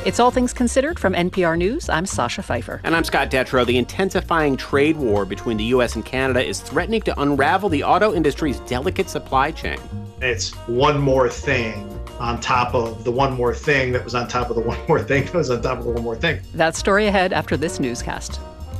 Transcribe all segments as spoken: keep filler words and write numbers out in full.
It's All Things Considered from N P R News. I'm Sasha Pfeiffer. And I'm Scott Detrow. The intensifying trade war between the U S and Canada is threatening to unravel the auto industry's delicate supply chain. It's one more thing on top of the one more thing that was on top of the one more thing that was on top of the one more thing. That story ahead after this newscast.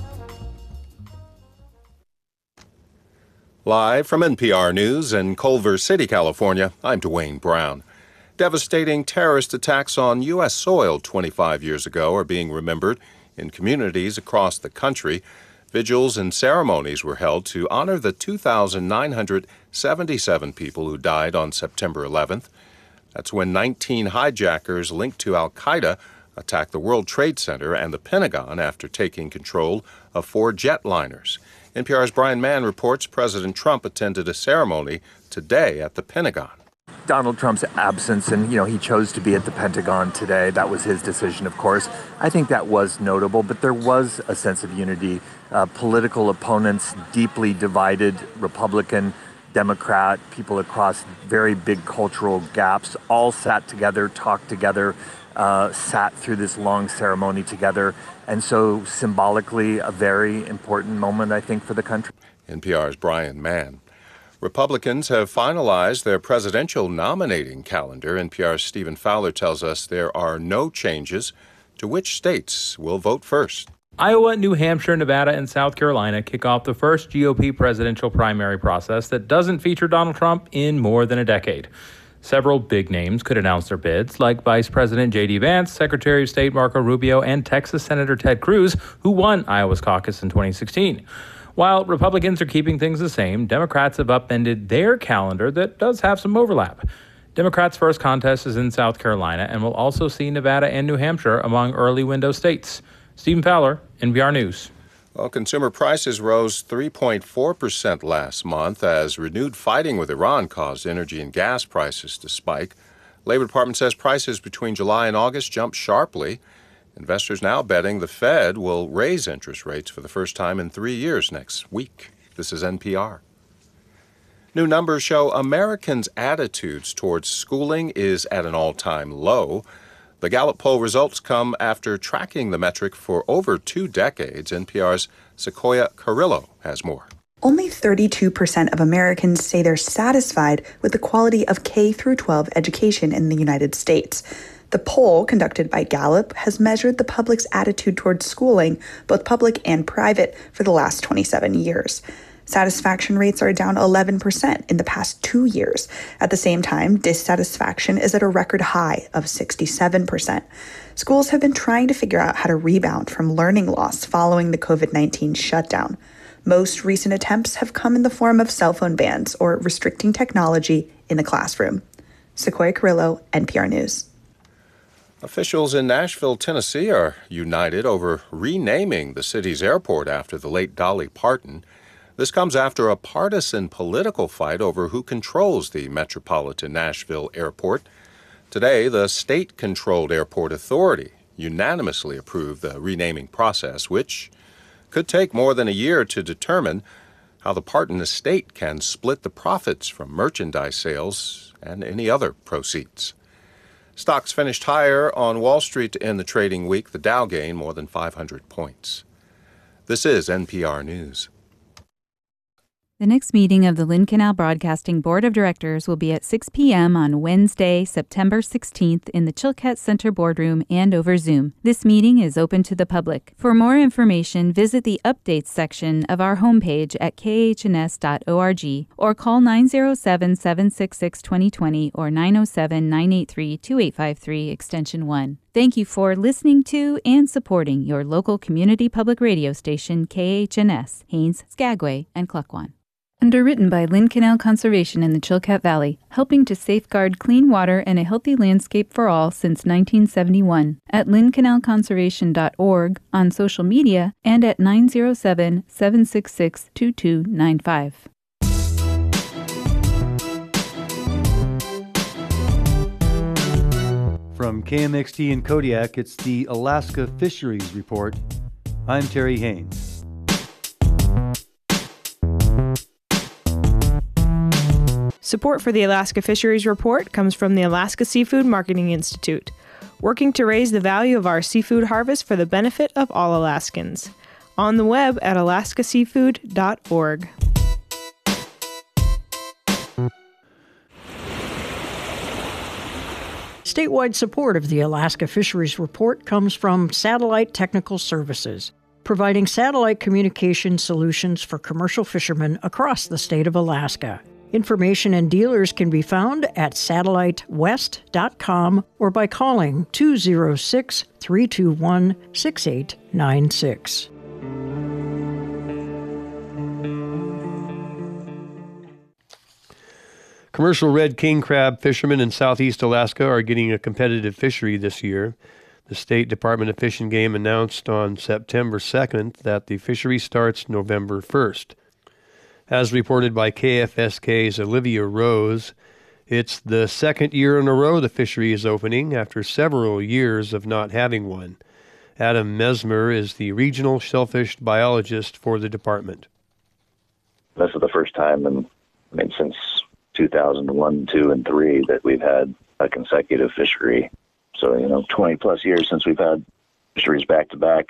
Live from N P R News in Culver City, California, I'm Dwayne Brown. Devastating terrorist attacks on U S soil twenty-five years ago are being remembered in communities across the country. Vigils and ceremonies were held to honor the two thousand nine hundred seventy-seven people who died on September eleventh. That's when nineteen hijackers linked to al-Qaeda attacked the World Trade Center and the Pentagon after taking control of four jetliners. N P R's Brian Mann reports President Trump attended a ceremony today at the Pentagon. Donald Trump's absence, and, you know, he chose to be at the Pentagon today. That was his decision, of course. I think that was notable, but there was a sense of unity. Uh, political opponents, deeply divided, Republican, Democrat, people across very big cultural gaps, all sat together, talked together, uh, sat through this long ceremony together. And so symbolically, a very important moment, I think, for the country. N P R's Brian Mann. Republicans have finalized their presidential nominating calendar. N P R's Stephen Fowler tells us there are no changes to which states will vote first. Iowa, New Hampshire, Nevada, and South Carolina kick off the first G O P presidential primary process that doesn't feature Donald Trump in more than a decade. Several big names could announce their bids, like Vice President J D Vance, Secretary of State Marco Rubio, and Texas Senator Ted Cruz, who won Iowa's caucus in twenty sixteen. While Republicans are keeping things the same, Democrats have upended their calendar that does have some overlap. Democrats' first contest is in South Carolina and will also see Nevada and New Hampshire among early window states. Stephen Fowler, N P R News. Well, consumer prices rose three point four percent last month as renewed fighting with Iran caused energy and gas prices to spike. Labor Department says prices between July and August jumped sharply. Investors now betting the Fed will raise interest rates for the first time in three years next week. This is N P R. New numbers show Americans' attitudes towards schooling is at an all-time low. The Gallup poll results come after tracking the metric for over two decades. N P R's Sequoia Carrillo has more. Only thirty-two percent of Americans say they're satisfied with the quality of K through twelve education in the United States. The poll, conducted by Gallup, has measured the public's attitude towards schooling, both public and private, for the last twenty-seven years. Satisfaction rates are down eleven percent in the past two years. At the same time, dissatisfaction is at a record high of sixty-seven percent. Schools have been trying to figure out how to rebound from learning loss following the covid nineteen shutdown. Most recent attempts have come in the form of cell phone bans or restricting technology in the classroom. Sequoia Carrillo, N P R News. Officials in Nashville, Tennessee are united over renaming the city's airport after the late Dolly Parton. This comes after a partisan political fight over who controls the Metropolitan Nashville Airport. Today, the state-controlled airport authority unanimously approved the renaming process, which could take more than a year to determine how the Parton estate can split the profits from merchandise sales and any other proceeds. Stocks finished higher on Wall Street in the trading week. The Dow gained more than five hundred points. This is N P R News. The next meeting of the Lynn Canal Broadcasting Board of Directors will be at six p.m. on Wednesday, September sixteenth in the Chilkat Center Boardroom and over Zoom. This meeting is open to the public. For more information, visit the Updates section of our homepage at k h n s dot org or call nine oh seven, seven six six, two oh two oh or nine oh seven, nine eight three, two eight five three, extension one. Thank you for listening to and supporting your local community public radio station, K H N S, Haines, Skagway, and Cluckwan. Underwritten by Lynn Canal Conservation in the Chilkat Valley, helping to safeguard clean water and a healthy landscape for all since nineteen seventy-one. At lynn canal conservation dot org, on social media, and at nine oh seven, seven six six, two two nine five. From K M X T in Kodiak, it's the Alaska Fisheries Report. I'm Terry Haynes. Support for the Alaska Fisheries Report comes from the Alaska Seafood Marketing Institute, working to raise the value of our seafood harvest for the benefit of all Alaskans. On the web at alaska seafood dot org. Statewide support of the Alaska Fisheries Report comes from Satellite Technical Services, providing satellite communication solutions for commercial fishermen across the state of Alaska. Information and dealers can be found at satellite west dot com or by calling two oh six, three two one, six eight nine six. Commercial red king crab fishermen in southeast Alaska are getting a competitive fishery this year. The State Department of Fish and Game announced on September second that the fishery starts November first. As reported by K F S K's Olivia Rose, it's the second year in a row the fishery is opening after several years of not having one. Adam Mesmer is the regional shellfish biologist for the department. This is the first time in, I mean, since two thousand one, two, and three that we've had a consecutive fishery. So, you know, twenty plus years since we've had fisheries back to back.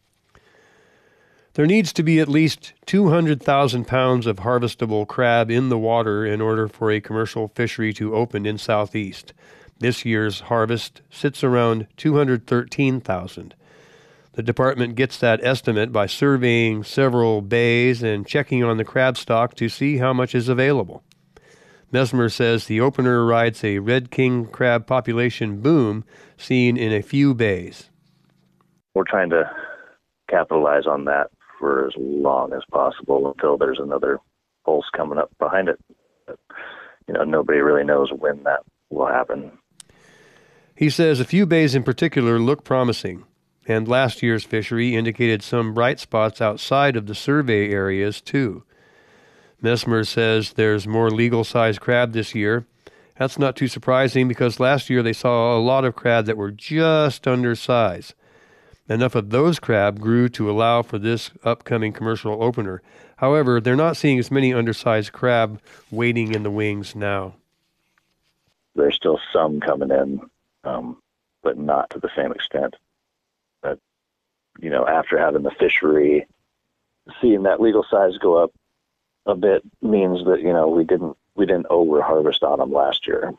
There needs to be at least two hundred thousand pounds of harvestable crab in the water in order for a commercial fishery to open in Southeast. This year's harvest sits around two hundred thirteen thousand. The department gets that estimate by surveying several bays and checking on the crab stock to see how much is available. Mesmer says the opener rides a red king crab population boom seen in a few bays. We're trying to capitalize on that for as long as possible until there's another pulse coming up behind it. But, you know, nobody really knows when that will happen. He says a few bays in particular look promising, and last year's fishery indicated some bright spots outside of the survey areas, too. Mesmer says there's more legal-sized crab this year. That's not too surprising because last year they saw a lot of crab that were just under size. Enough of those crab grew to allow for this upcoming commercial opener. However, they're not seeing as many undersized crab waiting in the wings now. There's still some coming in, um, but not to the same extent. But, you know, after having the fishery, seeing that legal size go up a bit means that, you know, we didn't we didn't over harvest on them last year.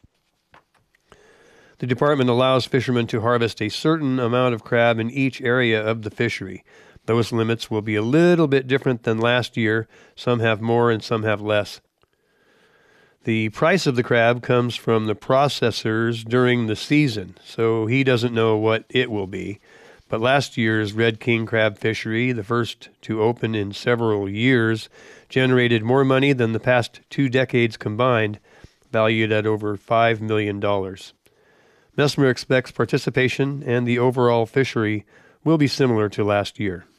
The department allows fishermen to harvest a certain amount of crab in each area of the fishery. Those limits will be a little bit different than last year. Some have more and some have less. The price of the crab comes from the processors during the season, so he doesn't know what it will be. But last year's red king crab fishery, the first to open in several years, generated more money than the past two decades combined, valued at over five million dollars. Mesmer expects participation and the overall fishery will be similar to last year.